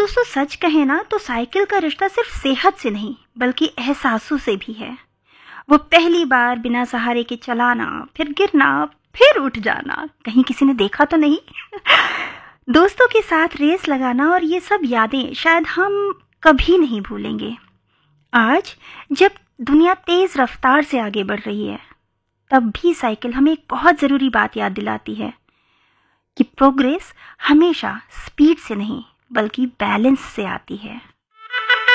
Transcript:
दोस्तों सच कहें ना तो साइकिल का रिश्ता सिर्फ सेहत से नहीं बल्कि एहसासों से भी है। वो पहली बार बिना सहारे के चलाना, फिर गिरना, फिर उठ जाना, कहीं किसी ने देखा तो नहीं। दोस्तों के साथ रेस लगाना और ये सब यादें शायद हम कभी नहीं भूलेंगे। आज जब दुनिया तेज रफ्तार से आगे बढ़ रही है, तब भी साइकिल हमें एक बहुत ज़रूरी बात याद दिलाती है कि प्रोग्रेस हमेशा स्पीड से नहीं बल्कि बैलेंस से आती है।